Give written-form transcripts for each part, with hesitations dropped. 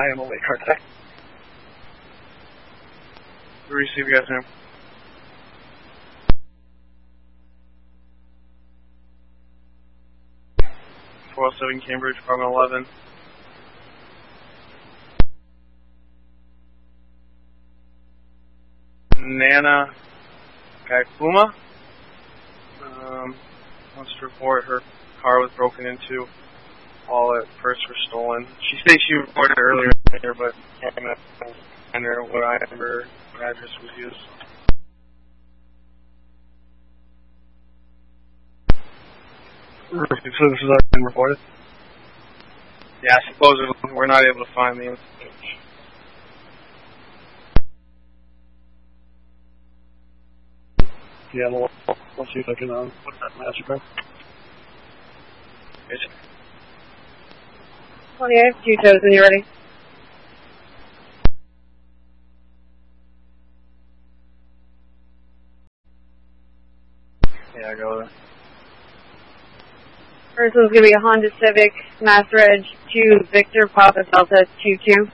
I am awake, aren't I? Receive you guys name. 407 Cambridge, Department 11. Nana Gaifuma wants to report her car was broken into. Wallet, purse were stolen. She states she reported earlier, but can't remember what her address was used. So this has already been reported? Yeah, supposedly we're not able to find the information. Yeah, we'll see if I can put that MasterCard. Yes. 28, you chosen, you ready? Yeah, I go there. First one's going to be a Honda Civic, Mass Reg 2, Victor Papa Delta 22.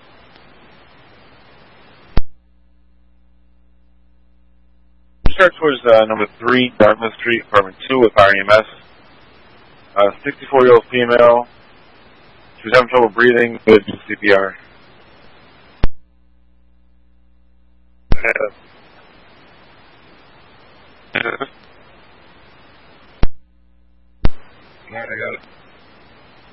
Start towards number 3, Dartmouth Street, apartment 2 with REMS. 64-year-old female. She was having trouble breathing with CPR. I got it.